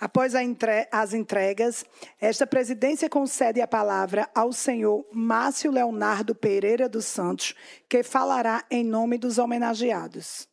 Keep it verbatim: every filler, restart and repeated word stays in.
Após a entre- as entregas, esta presidência concede a palavra ao senhor Márcio Leonardo Pereira dos Santos, que falará em nome dos homenageados.